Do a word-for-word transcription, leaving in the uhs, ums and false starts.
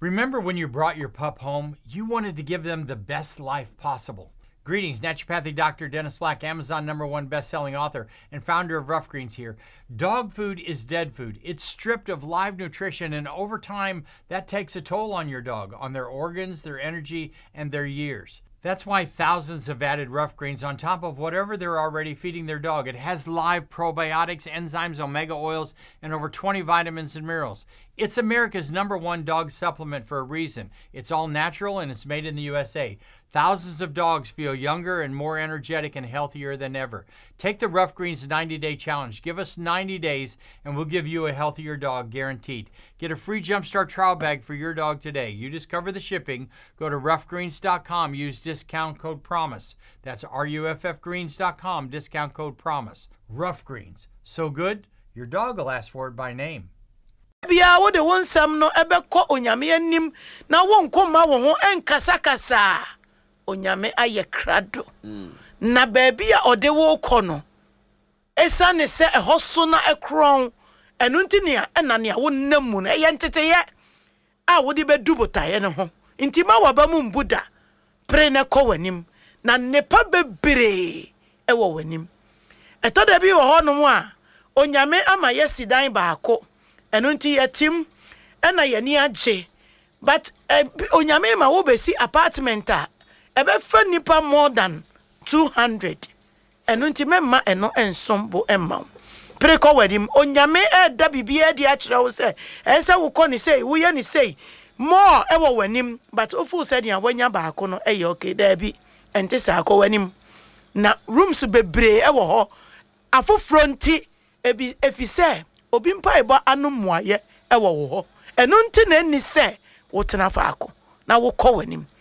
Remember when you brought your pup home, you wanted to give them the best life possible. Greetings, naturopathic doctor Dennis Black, Amazon number one best-selling author and founder of Rough Greens here. Dog food is dead food. It's stripped of live nutrition, and over time, that takes a toll on your dog, on their organs, their energy, and their years. That's why thousands have added Rough Greens on top of whatever they're already feeding their dog. It has live probiotics, enzymes, omega oils, and over twenty vitamins and minerals. It's America's number one dog supplement for a reason. It's all natural and it's made in the U S A. Thousands of dogs feel younger and more energetic and healthier than ever. Take the Rough Greens ninety-day challenge. Give us ninety days and we'll give you a healthier dog guaranteed. Get a free Jumpstart trial bag for your dog today. You just cover the shipping. Go to rough greens dot com. Use discount code PROMISE. That's R U F F greens dot com. Discount code PROMISE. Rough Greens. So good, your dog will ask for it by name. Bia wo de won sam no ebekọ onyame anim na won koma wo ho enkasakasa onyame aye krado mm. na baabi a ode wo kọ no esa ne se ehoso na ekron enu ntini a na ne a wo namu na ye nteteye a wo de bedu botaye ne ho ntima waba mu mbuda pre ne kọ wanim na nepa bebere e wo wanim eto da bi wo ho no a onyame ama yesidan baako enunti yatim ena yani agye but uh, onyame ma wo besi apartment a ebe fa nipa more than two hundred enunti memma eno ensombo emma preko wadim onyame e da bibia di a kire wo se ense wo kọ ni sei wo ye ni sei more e wo wanim but ofu se dia wanya baako no e ye okay da bi ente sa akọ wanim na rooms bebre e wo ho afofro nti ebi efise obi mpa eba anumuaye ewo wo ho enu nti na ni se wo tena faako na wo kọ wanim